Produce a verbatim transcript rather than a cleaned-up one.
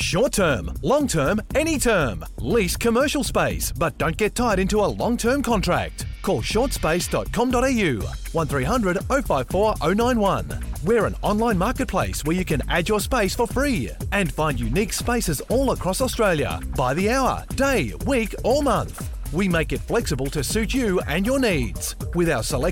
Short term, long term, any term. Lease commercial space, but don't get tied into a long-term contract. Call short space dot com dot a u, one three hundred oh five four oh nine one. We're an online marketplace where you can add your space for free and find unique spaces all across Australia by the hour, day, week or month. We make it flexible to suit you and your needs with our select